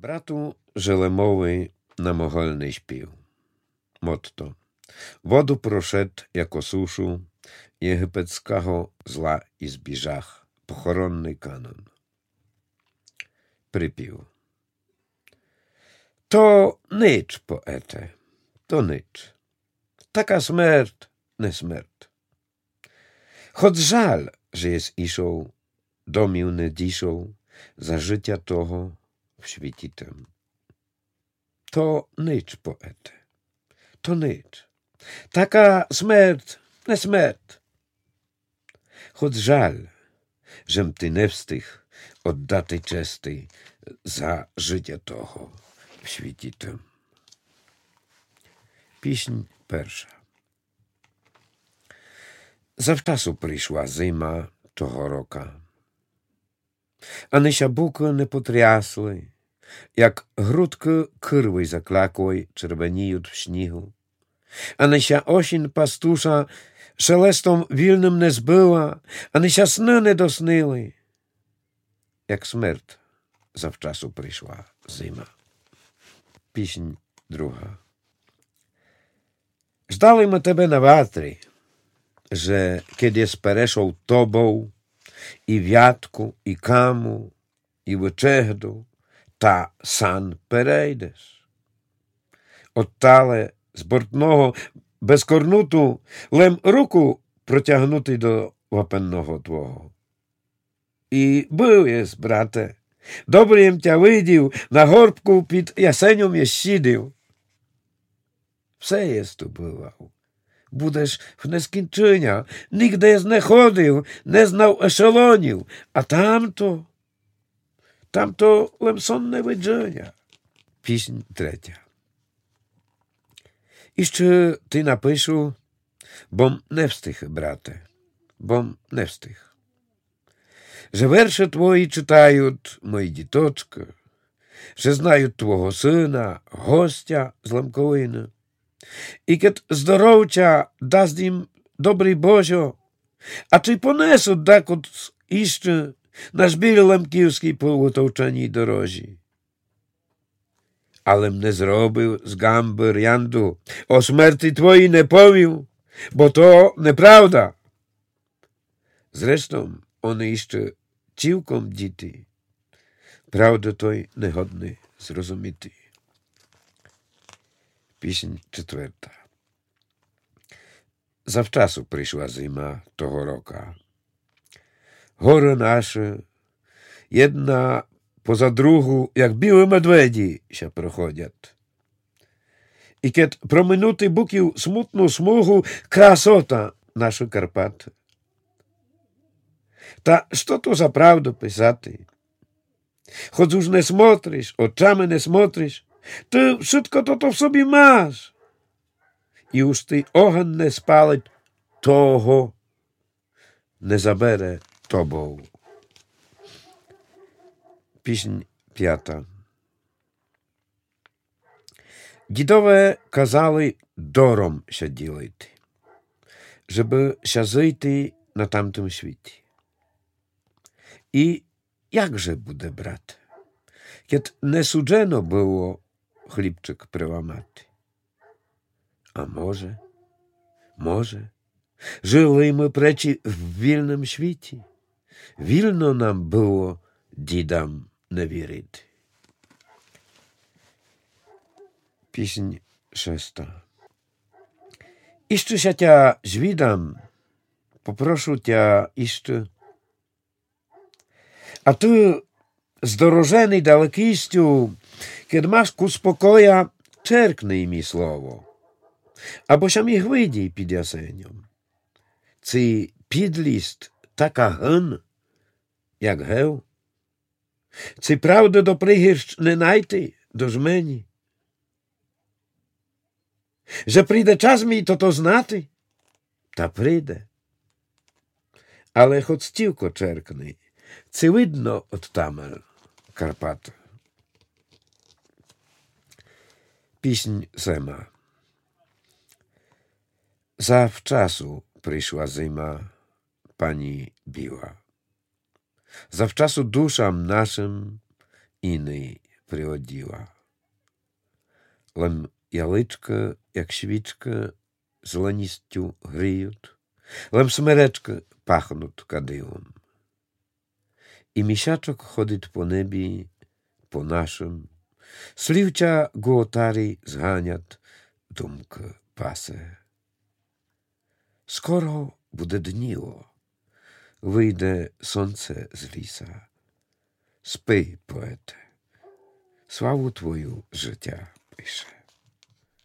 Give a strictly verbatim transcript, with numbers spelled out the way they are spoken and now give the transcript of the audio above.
Bratу Żelemowy na mogolny śpił. Motto. Wodu proszedł jako suszu, єгипетського зла і збіжах. Похоронний канон. Припів. To nicz, poete, to nicz. Taka smert, nie smert. Choć żal, że jest iszą, domił nie dziszą, za życia toho w świecie tym. To nicz, poete, to nicz. Taka smert, nie smert. Choć żal, żem ty nie wstych oddati czesty za życia toho w świecie tym. Pieśń pierwsza. Zawczasu przyszła zima toho roka, a nysia buki nie potriasły, jak grudki kyrły zaklakłej czerweniють w śniegu, a nysia осінь пастуша шелестом вільним не збила, а nysia сни не доснили, jak смерть zawczasu przyszła zima. Pieśń druga. Ждали ми тебе на ватрі, że kiedy spereszą tobą i wiatku, i kamu, i wyczechdu, ta san perejdziesz. Ottale z bортного без корнуту лем руку протягнути до вапенного твого. І був єс, брате, добре єм тя видів, на горбку під ясенем єс сидів. Все єс tu бував. Будеш в нескінчення, нігде не ходив, не знав ешелонів, а тамто, тамто лем сонне видження. Піснь третя. І ще ти напишу, бом не встиг, брате, бом не встиг. Że wiersze twoje czytają moi ditoczki, że znają twojego syna, gościa z Lemkowiny. I kiedy zdrowcia dasz im dobry Bozio, a czy ponesą dakąd jeszcze na żbir lemkівський po utowczenій dorożi. Ale mnie zrobił z gamby riandu, o śmierci twojej nie powiem, bo to nieprawda. Zresztą one jeszcze цілком діти, правда той негодний зрозуміти. Пісень четверта. Завчасу прийшла зима того рока. Гори наші, jedna poza другу, jak білі медведі, ще проходять. І кет проминути буків смутну смугу, красота нашої Карпати. Та що то за правду писати? Choć już nie smotrisz, oczami nie smotrisz, ty wszystko to, to w sobie masz. I już ty ogień nie spalić, toho nie zabere tobą. Pieśń piąta. Dzidowie kazali dorom się dzielić, żeby się żyć na tamtym świecie. I jakże bude, brat, kiedy nie sudzeno było chlipczyk przełamaty? A może, może, żyli my przeci w wilnym świecie, wilno nam było dzidam nie wierzyć. Pieśń szósta. Jeszcze się cia zwidam, poproszę cia jeszcze. A ty, zdorożeny dalekistю, kiedy masz ku spokoja, czerknij mi słowo, abo się mi chwydi pід jasenią. Cy підлість така гин, як гев? Cy правди до пригірщ не найти до жмені? Że прийде час мій то-то знати? Та прийде. Але хоч стілко черкни, це видно от тамер Карпат. Pieśń sema. Zawczasu przyszła zima, pani biła. Zawczasu duszam naszym innej приоділа. Лем яличка, як свічка, зеленістю гріють, лем смеречка пахнуть кадилом. І місячок ходить по небі, по нашим, слівча гуотарі зганять, думка пасе. Скоро буде дніло, вийде сонце з ліса. Спи, поете, славу твою життя пише.